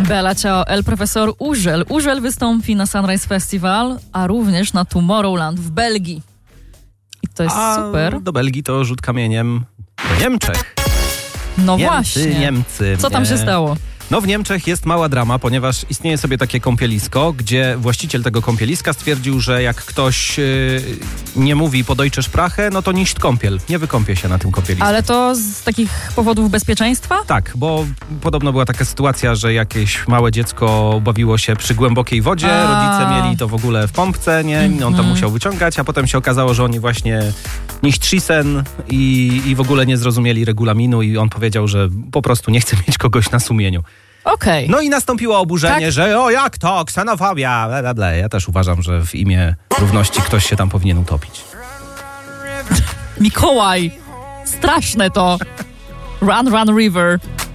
Bella Ciao, El Profesor Urzel. Urzel wystąpi na Sunrise Festival, a również na Tomorrowland w Belgii. I to jest super. Do Belgii to rzut kamieniem do Niemczech. No właśnie. Niemcy. Co tam się stało? No w Niemczech jest mała drama, ponieważ istnieje sobie takie kąpielisko, gdzie właściciel tego kąpieliska stwierdził, że jak ktoś nie mówi po Deutsche Sprache, no to nicht kąpiel. Nie wykąpie się na tym kąpielisku. Ale to z takich powodów bezpieczeństwa? Tak, bo podobno była taka sytuacja, że jakieś małe dziecko bawiło się przy głębokiej wodzie, rodzice mieli to w ogóle w pompce, nie? On tam musiał wyciągać, a potem się okazało, że oni właśnie nicht schießen i w ogóle nie zrozumieli regulaminu i on powiedział, że po prostu nie chce mieć kogoś na sumieniu. Okej. No i nastąpiło oburzenie, że jak to, ksenofobia, bla, bla, bla. Ja też uważam, że w imię równości ktoś się tam powinien utopić. Mikołaj! Straszne to! Run, run, river.